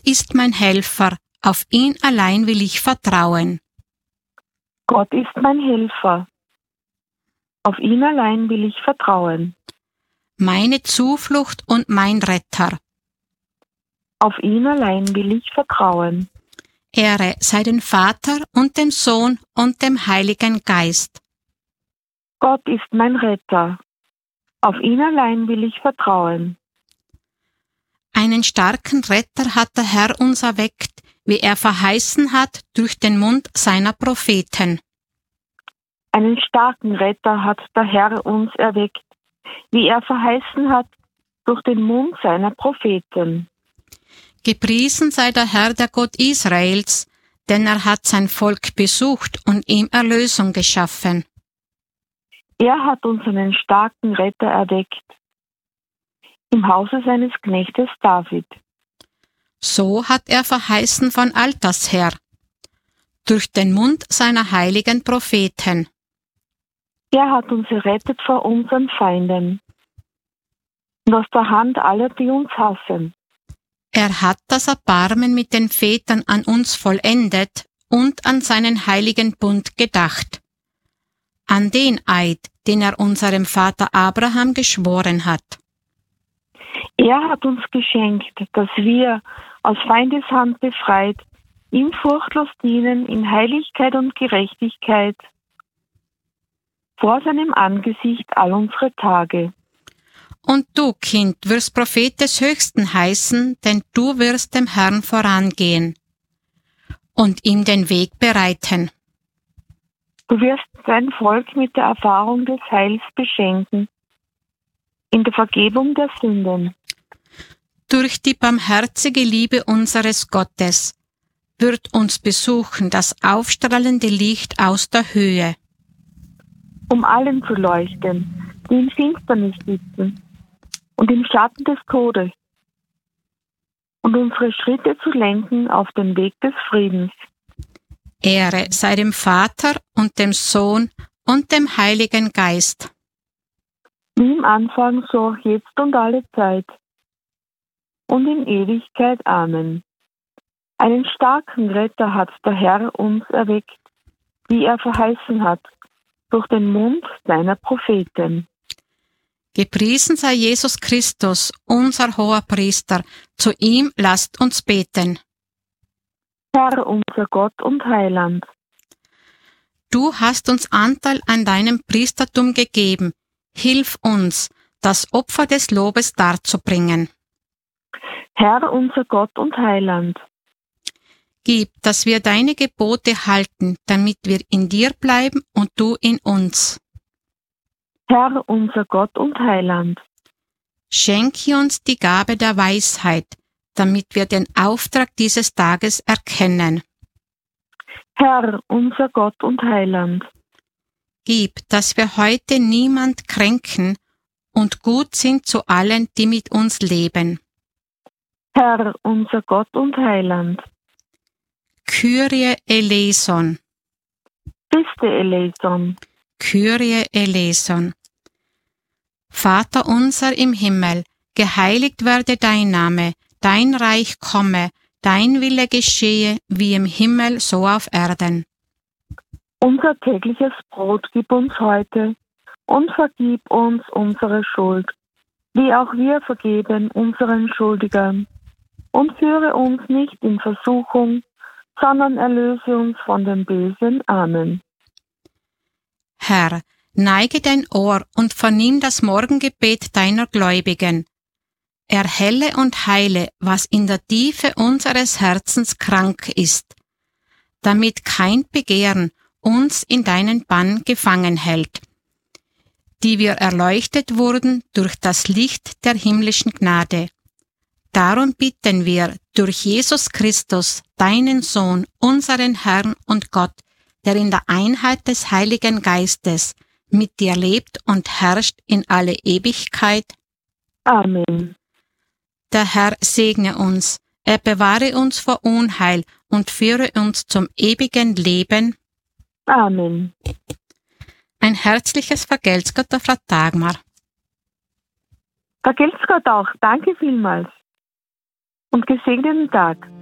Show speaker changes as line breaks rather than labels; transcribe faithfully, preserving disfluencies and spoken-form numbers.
ist mein Helfer, auf ihn allein will ich vertrauen.
Gott ist mein Helfer. Auf ihn allein will ich vertrauen.
Meine Zuflucht und mein Retter.
Auf ihn allein will ich vertrauen.
Ehre sei dem Vater und dem Sohn und dem Heiligen Geist.
Gott ist mein Retter. Auf ihn allein will ich vertrauen.
Einen starken Retter hat der Herr uns erweckt, wie er verheißen hat durch den Mund seiner Propheten.
Einen starken Retter hat der Herr uns erweckt, wie er verheißen hat durch den Mund seiner Propheten.
Gepriesen sei der Herr, der Gott Israels, denn er hat sein Volk besucht und ihm Erlösung geschaffen.
Er hat uns einen starken Retter erweckt, im Hause seines Knechtes David.
So hat er verheißen von alters her, durch den Mund seiner heiligen Propheten.
Er hat uns errettet vor unseren Feinden und aus der Hand aller, die uns hassen.
Er hat das Erbarmen mit den Vätern an uns vollendet und an seinen heiligen Bund gedacht, an den Eid, den er unserem Vater Abraham geschworen hat.
Er hat uns geschenkt, dass wir, aus Feindeshand befreit, ihm furchtlos dienen in Heiligkeit und Gerechtigkeit vor seinem Angesicht all unsere Tage.
Und du, Kind, wirst Prophet des Höchsten heißen, denn du wirst dem Herrn vorangehen und ihm den Weg bereiten.
Du wirst dein Volk mit der Erfahrung des Heils beschenken, in der Vergebung der Sünden.
Durch die barmherzige Liebe unseres Gottes wird uns besuchen das aufstrahlende Licht aus der Höhe,
um allen zu leuchten, die in Finsternis sitzen und im Schatten des Todes, und unsere Schritte zu lenken auf den Weg des Friedens.
Ehre sei dem Vater und dem Sohn und dem Heiligen Geist.
Wie im Anfang, so auch jetzt und alle Zeit und in Ewigkeit. Amen. Einen starken Retter hat der Herr uns erweckt, wie er verheißen hat, durch den Mund seiner Propheten.
Gepriesen sei Jesus Christus, unser hoher Priester, zu ihm lasst uns beten.
Herr, unser Gott und Heiland,
du hast uns Anteil an deinem Priestertum gegeben. Hilf uns, das Opfer des Lobes darzubringen.
Herr, unser Gott und Heiland,
gib, dass wir deine Gebote halten, damit wir in dir bleiben und du in uns.
Herr, unser Gott und Heiland,
schenke uns die Gabe der Weisheit, damit wir den Auftrag dieses Tages erkennen.
Herr, unser Gott und Heiland,
gib, dass wir heute niemand kränken und gut sind zu allen, die mit uns leben.
Herr, unser Gott und Heiland,
Kyrie eleison,
Christe eleison,
Kyrie eleison. Vater unser im Himmel, geheiligt werde dein Name, dein Reich komme, dein Wille geschehe, wie im Himmel so auf Erden.
Unser tägliches Brot gib uns heute und vergib uns unsere Schuld, wie auch wir vergeben unseren Schuldigern. Und führe uns nicht in Versuchung, sondern erlöse uns von dem Bösen. Amen.
Herr, neige dein Ohr und vernimm das Morgengebet deiner Gläubigen. Erhelle und heile, was in der Tiefe unseres Herzens krank ist, damit kein Begehren uns in deinen Bann gefangen hält, die wir erleuchtet wurden durch das Licht der himmlischen Gnade. Darum bitten wir durch Jesus Christus, deinen Sohn, unseren Herrn und Gott, der in der Einheit des Heiligen Geistes mit dir lebt und herrscht in alle Ewigkeit.
Amen.
Der Herr segne uns, er bewahre uns vor Unheil und führe uns zum ewigen Leben.
Amen.
Ein herzliches Vergelt's Gott der Frau Dagmar.
Vergelt's Gott auch. Danke vielmals. Und gesegneten Tag.